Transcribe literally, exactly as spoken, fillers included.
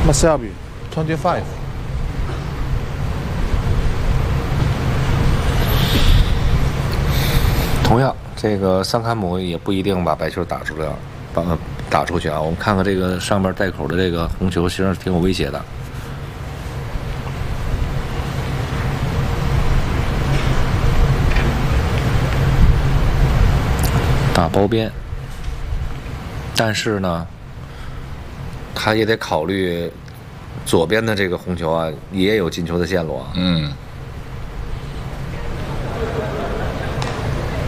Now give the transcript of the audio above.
Maselby twenty-five。 同样，这个桑坎姆也不一定把白球打出来，把打出去啊。我们看看这个上面带口的这个红球，实际上是挺有威胁的。打包边，但是呢，他也得考虑左边的这个红球啊，也有进球的线路啊。 嗯。